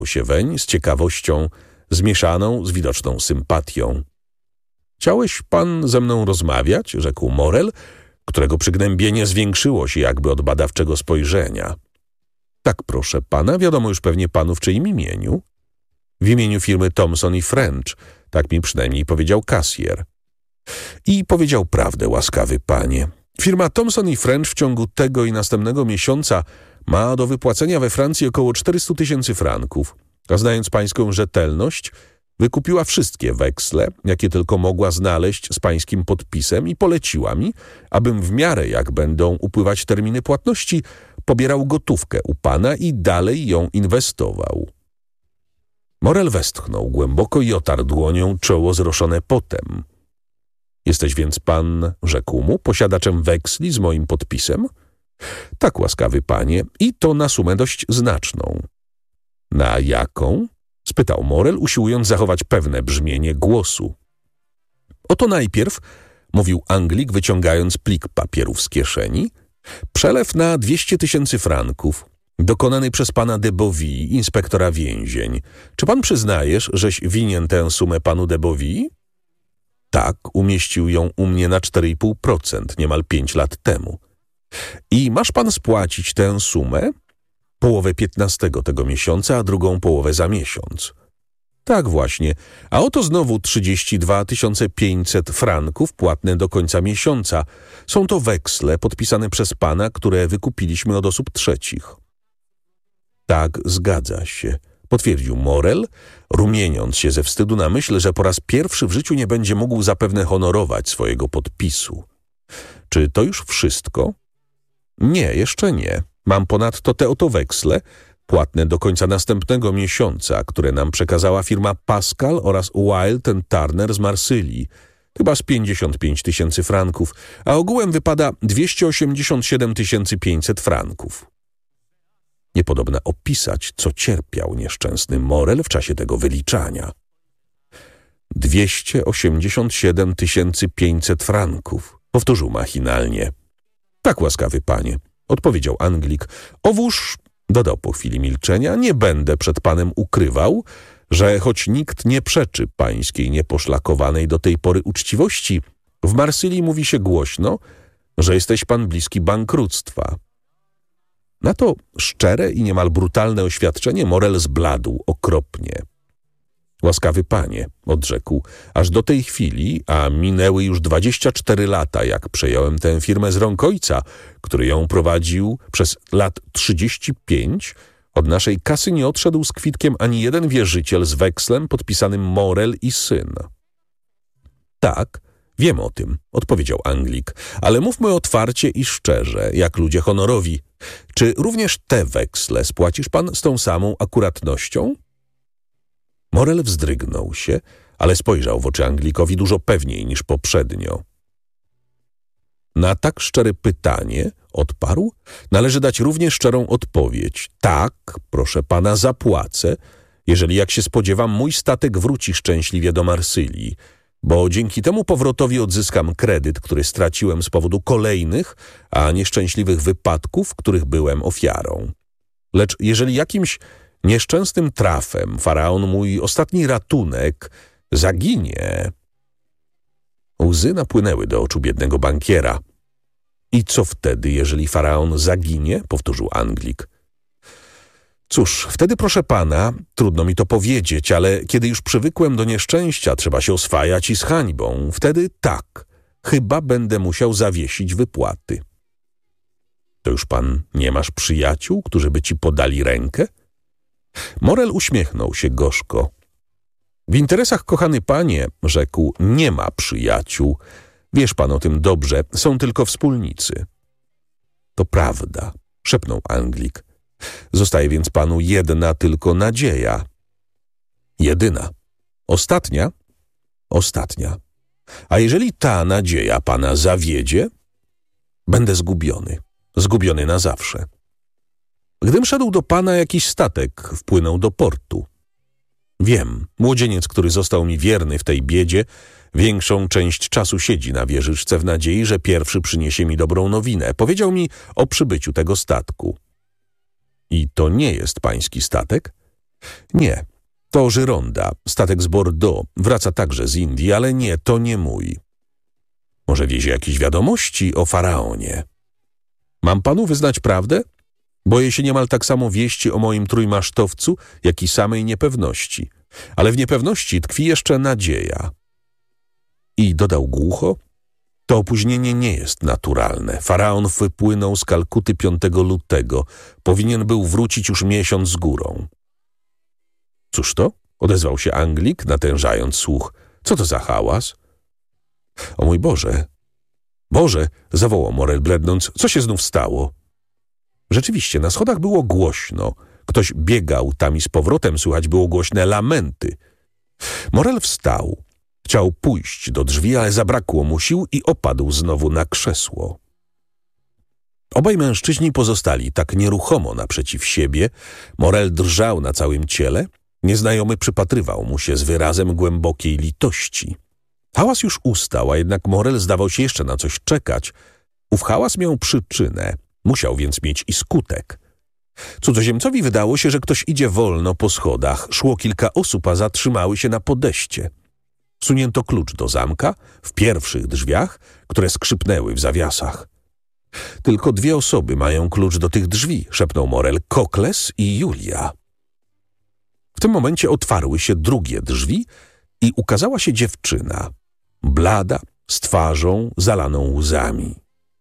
się weń z ciekawością zmieszaną z widoczną sympatią. Chciałeś pan ze mną rozmawiać? Rzekł Morel, którego przygnębienie zwiększyło się jakby od badawczego spojrzenia. Tak, proszę pana, wiadomo już pewnie panu w czyim imieniu. W imieniu firmy Thomson i French, tak mi przynajmniej powiedział kasjer. I powiedział prawdę, łaskawy panie. Firma Thomson i French w ciągu tego i następnego miesiąca ma do wypłacenia we Francji około 400 000 franków, a znając pańską rzetelność, wykupiła wszystkie weksle, jakie tylko mogła znaleźć z pańskim podpisem i poleciła mi, abym w miarę jak będą upływać terminy płatności, pobierał gotówkę u pana i dalej ją inwestował. Morel westchnął głęboko i otarł dłonią czoło zroszone potem. Jesteś więc pan, rzekł mu, posiadaczem weksli z moim podpisem? Tak, łaskawy panie, i to na sumę dość znaczną. Na jaką? Spytał Morel, usiłując zachować pewne brzmienie głosu. Oto najpierw, mówił Anglik, wyciągając plik papierów z kieszeni, przelew na 200 000 franków, dokonany przez pana de Bovy, inspektora więzień. Czy pan przyznajesz, żeś winien tę sumę panu de Bovy? Tak, umieścił ją u mnie na 4,5%, niemal 5 lat temu. I masz pan spłacić tę sumę? Połowę 15 tego miesiąca, a drugą połowę za miesiąc. Tak właśnie, a oto znowu 32 500 franków płatne do końca miesiąca. Są to weksle podpisane przez pana, które wykupiliśmy od osób trzecich. Tak, zgadza się, potwierdził Morel, rumieniąc się ze wstydu na myśl, że po raz pierwszy w życiu nie będzie mógł zapewne honorować swojego podpisu. Czy to już wszystko? Nie, jeszcze nie. Mam ponadto te oto weksle, płatne do końca następnego miesiąca, które nam przekazała firma Pascal oraz Wild & Turner z Marsylii, chyba z 55 000 franków, a ogółem wypada 287 500 franków. Niepodobna opisać, co cierpiał nieszczęsny Morel w czasie tego wyliczania. 287 500 franków, powtórzył machinalnie. Tak, łaskawy panie, odpowiedział Anglik. Owóż, dodał po chwili milczenia, nie będę przed panem ukrywał, że choć nikt nie przeczy pańskiej nieposzlakowanej do tej pory uczciwości, w Marsylii mówi się głośno, że jesteś pan bliski bankructwa. Na to szczere i niemal brutalne oświadczenie Morel zbladł okropnie. Łaskawy panie, odrzekł, aż do tej chwili, a minęły już 24 lata, jak przejąłem tę firmę z rąk ojca, który ją prowadził przez lat 35, od naszej kasy nie odszedł z kwitkiem ani jeden wierzyciel z wekslem podpisanym Morel i syn. Tak, wiem o tym, odpowiedział Anglik, ale mówmy otwarcie i szczerze, jak ludzie honorowi. Czy również te weksle spłacisz pan z tą samą akuratnością? Morel wzdrygnął się, ale spojrzał w oczy Anglikowi dużo pewniej niż poprzednio. Na tak szczere pytanie, odparł, należy dać równie szczerą odpowiedź. Tak, proszę pana, zapłacę, jeżeli, jak się spodziewam, mój statek wróci szczęśliwie do Marsylii, bo dzięki temu powrotowi odzyskam kredyt, który straciłem z powodu kolejnych, a nieszczęśliwych wypadków, których byłem ofiarą. Lecz jeżeli jakimś nieszczęsnym trafem faraon, mój ostatni ratunek, zaginie... Łzy napłynęły do oczu biednego bankiera. I co wtedy, jeżeli faraon zaginie? Powtórzył Anglik. Cóż, wtedy, proszę pana, trudno mi to powiedzieć, ale kiedy już przywykłem do nieszczęścia, trzeba się oswajać i z hańbą. Wtedy tak, chyba będę musiał zawiesić wypłaty. To już pan nie masz przyjaciół, którzy by ci podali rękę? Morel uśmiechnął się gorzko. W interesach, kochany panie, rzekł, nie ma przyjaciół. Wiesz pan o tym dobrze, są tylko wspólnicy. To prawda, szepnął Anglik. Zostaje więc panu jedna tylko nadzieja. Jedyna. Ostatnia? Ostatnia. A jeżeli ta nadzieja pana zawiedzie, będę zgubiony. Zgubiony na zawsze. Gdym szedł do pana, jakiś statek wpłynął do portu. Wiem, młodzieniec, który został mi wierny w tej biedzie, większą część czasu siedzi na wieżyczce w nadziei, że pierwszy przyniesie mi dobrą nowinę. Powiedział mi o przybyciu tego statku. I to nie jest pański statek? Nie, to Żyronda, statek z Bordeaux, wraca także z Indii, ale nie, to nie mój. Może wiezie jakieś wiadomości o faraonie. Mam panu wyznać prawdę? Boję się niemal tak samo wieści o moim trójmasztowcu, jak i samej niepewności. Ale w niepewności tkwi jeszcze nadzieja. I dodał głucho, to opóźnienie nie jest naturalne. Faraon wypłynął z Kalkuty 5 lutego. Powinien był wrócić już miesiąc z górą. Cóż to? Odezwał się Anglik, natężając słuch. Co to za hałas? O mój Boże! Boże! Zawołał Morel blednąc. Co się znów stało? Rzeczywiście, na schodach było głośno. Ktoś biegał tam i z powrotem, słychać było głośne lamenty. Morel wstał. Chciał pójść do drzwi, ale zabrakło mu sił i opadł znowu na krzesło. Obaj mężczyźni pozostali tak nieruchomo naprzeciw siebie. Morel drżał na całym ciele. Nieznajomy przypatrywał mu się z wyrazem głębokiej litości. Hałas już ustał, a jednak Morel zdawał się jeszcze na coś czekać. Ów hałas miał przyczynę. Musiał więc mieć i skutek. Cudzoziemcowi wydało się, że ktoś idzie wolno po schodach. Szło kilka osób, a zatrzymały się na podejście. Sunięto klucz do zamka w pierwszych drzwiach, które skrzypnęły w zawiasach. Tylko 2 osoby mają klucz do tych drzwi, szepnął Morel, Kokles i Julia. W tym momencie otwarły się drugie drzwi i ukazała się dziewczyna, blada, z twarzą zalaną łzami.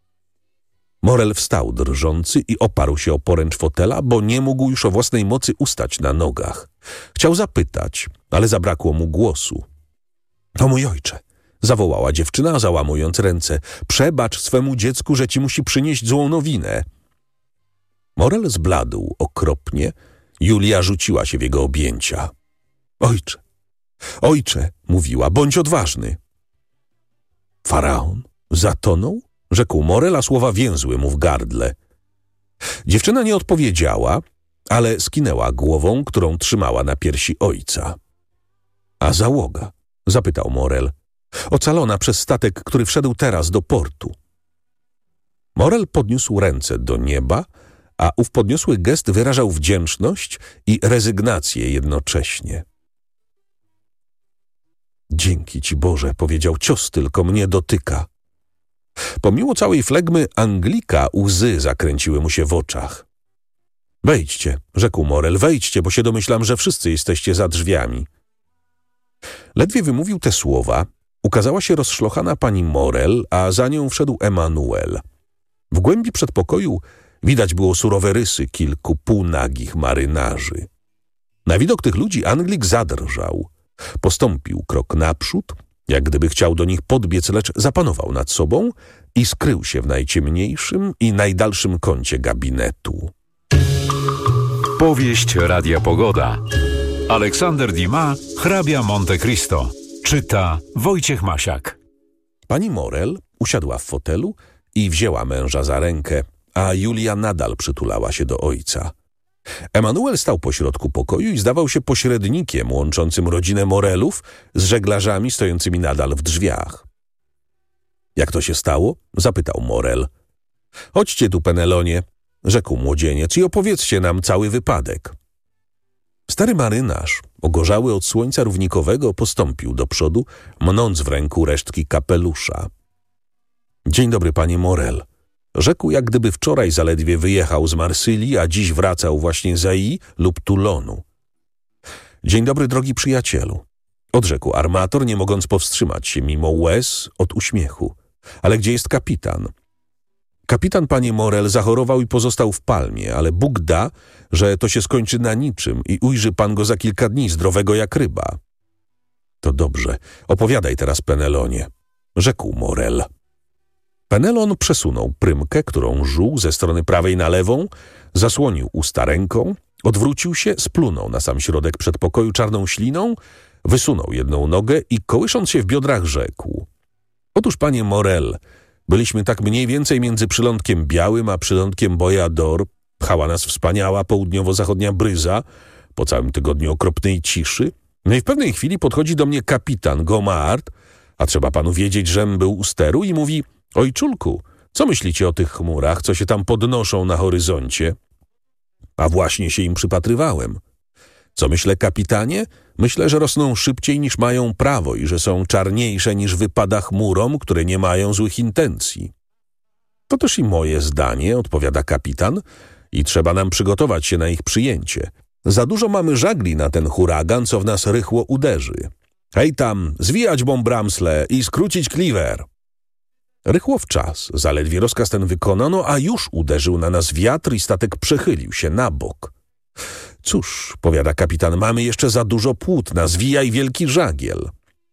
Morel wstał drżący i oparł się o poręcz fotela, bo nie mógł już o własnej mocy ustać na nogach. Chciał zapytać, ale zabrakło mu głosu. To mój ojcze, zawołała dziewczyna, załamując ręce. Przebacz swemu dziecku, że ci musi przynieść złą nowinę. Morel zbladł okropnie. Julia rzuciła się w jego objęcia. Ojcze, ojcze, mówiła, bądź odważny. Faraon zatonął? Rzekł Morel, a słowa więzły mu w gardle. Dziewczyna nie odpowiedziała, ale skinęła głową, którą trzymała na piersi ojca. A załoga? Zapytał Morel. Ocalona przez statek, który wszedł teraz do portu. Morel podniósł ręce do nieba, a ów podniosły gest wyrażał wdzięczność i rezygnację jednocześnie. Dzięki ci, Boże, powiedział, cios tylko mnie dotyka. Pomimo całej flegmy Anglika łzy zakręciły mu się w oczach. Wejdźcie, rzekł Morel, wejdźcie, bo się domyślam, że wszyscy jesteście za drzwiami. Ledwie wymówił te słowa, ukazała się rozszlochana pani Morel, a za nią wszedł Emanuel. W głębi przedpokoju widać było surowe rysy kilku półnagich marynarzy. Na widok tych ludzi Anglik zadrżał. Postąpił krok naprzód, jak gdyby chciał do nich podbiec, lecz zapanował nad sobą i skrył się w najciemniejszym i najdalszym kącie gabinetu. Powieść Radia Pogoda. Aleksander Dumas, hrabia Monte Cristo. Czyta Wojciech Masiak. Pani Morel usiadła w fotelu i wzięła męża za rękę, a Julia nadal przytulała się do ojca. Emanuel stał pośrodku pokoju i zdawał się pośrednikiem łączącym rodzinę Morelów z żeglarzami stojącymi nadal w drzwiach. Jak to się stało? Zapytał Morel. Chodźcie tu, Penelonie, rzekł młodzieniec, i opowiedzcie nam cały wypadek. Stary marynarz, ogorzały od słońca równikowego, postąpił do przodu, mnąc w ręku resztki kapelusza. Dzień dobry, panie Morel, rzekł, jak gdyby wczoraj zaledwie wyjechał z Marsylii, a dziś wracał właśnie z Ai lub Toulonu. Dzień dobry, drogi przyjacielu, odrzekł armator, nie mogąc powstrzymać się mimo łez od uśmiechu. Ale gdzie jest kapitan? Kapitan, panie Morel, zachorował i pozostał w Palmie, ale Bóg da, że to się skończy na niczym i ujrzy pan go za kilka dni, zdrowego jak ryba. To dobrze, opowiadaj teraz, Penelonie, rzekł Morel. Penelon przesunął prymkę, którą żuł ze strony prawej na lewą, zasłonił usta ręką, odwrócił się, splunął na sam środek przedpokoju czarną śliną, wysunął jedną nogę i kołysząc się w biodrach rzekł. Otóż, panie Morel, byliśmy tak mniej więcej między przylądkiem Białym a przylądkiem Boyador, pchała nas wspaniała południowo-zachodnia bryza, po całym tygodniu okropnej ciszy, no i w pewnej chwili podchodzi do mnie kapitan Gomard, a trzeba panu wiedzieć, żem był u steru, i mówi: ojczulku, co myślicie o tych chmurach, co się tam podnoszą na horyzoncie? A właśnie się im przypatrywałem. Co myślę, kapitanie? Myślę, że rosną szybciej niż mają prawo i że są czarniejsze niż wypada chmurom, które nie mają złych intencji. To też i moje zdanie, odpowiada kapitan, i trzeba nam przygotować się na ich przyjęcie. Za dużo mamy żagli na ten huragan, co w nas rychło uderzy. Hej tam, zwijać bombramsle i skrócić kliwer. Rychło w czas, zaledwie rozkaz ten wykonano, a już uderzył na nas wiatr i statek przechylił się na bok. Cóż, powiada kapitan, mamy jeszcze za dużo płótna, zwijaj wielki żagiel.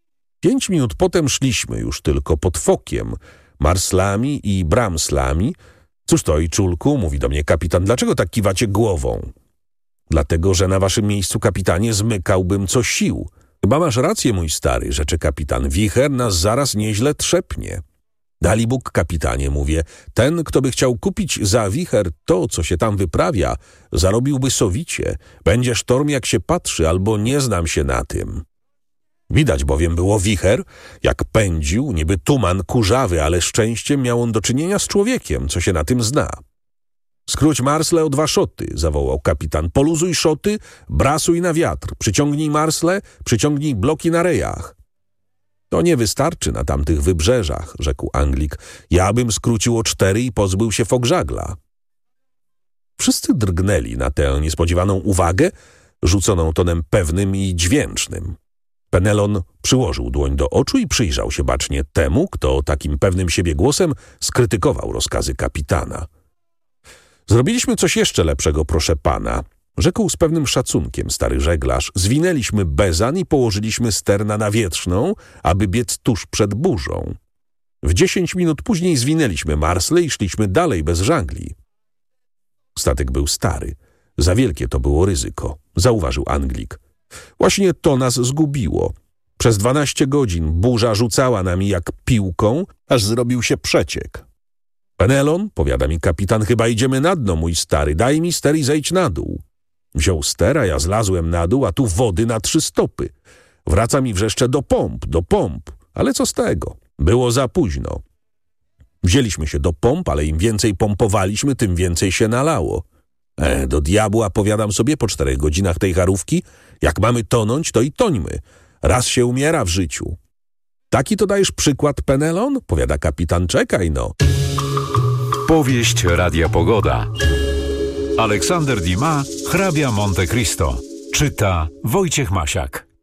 5 minut potem szliśmy już tylko pod fokiem, marslami i bramslami. Cóż to, ojczulku, mówi do mnie kapitan, dlaczego tak kiwacie głową? Dlatego, że na waszym miejscu, kapitanie, zmykałbym co sił. Chyba masz rację, mój stary, rzeczy kapitan, wicher nas zaraz nieźle trzepnie. Dali Bóg, kapitanie, mówię, ten, kto by chciał kupić za wicher to, co się tam wyprawia, zarobiłby sowicie. Będzie sztorm, jak się patrzy, albo nie znam się na tym. Widać bowiem było wicher, jak pędził, niby tuman kurzawy, ale szczęściem miał on do czynienia z człowiekiem, co się na tym zna. Skróć marsle o 2 szoty, zawołał kapitan. Poluzuj szoty, brasuj na wiatr. Przyciągnij marsle, przyciągnij bloki na rejach. To nie wystarczy na tamtych wybrzeżach, rzekł Anglik. Ja bym skrócił o 4 i pozbył się fogżagla. Wszyscy drgnęli na tę niespodziewaną uwagę, rzuconą tonem pewnym i dźwięcznym. Penelon przyłożył dłoń do oczu i przyjrzał się bacznie temu, kto takim pewnym siebie głosem skrytykował rozkazy kapitana. Zrobiliśmy coś jeszcze lepszego, proszę pana, rzekł z pewnym szacunkiem stary żeglarz. Zwinęliśmy bezan i położyliśmy ster na nawietrzną, aby biec tuż przed burzą. W 10 minut później zwinęliśmy marsle i szliśmy dalej bez żagli. Statek był stary. Za wielkie to było ryzyko, zauważył Anglik. Właśnie to nas zgubiło. Przez 12 godzin burza rzucała nami jak piłką, aż zrobił się przeciek. Penelon, powiada mi kapitan, chyba idziemy na dno, mój stary, daj mi ster i zejdź na dół. Wziął ster, a ja zlazłem na dół, a tu wody na 3 stopy. Wraca mi wrzeszcze do pomp, ale co z tego? Było za późno. Wzięliśmy się do pomp, ale im więcej pompowaliśmy, tym więcej się nalało. Do diabła, powiadam sobie, po 4 godzinach tej charówki, jak mamy tonąć, to i tońmy. Raz się umiera w życiu. Taki to dajesz przykład, Penelon? Powiada kapitan, czekaj no. Powieść Radia Pogoda. Aleksander Dumas, hrabia Monte Cristo. Czyta Wojciech Masiak.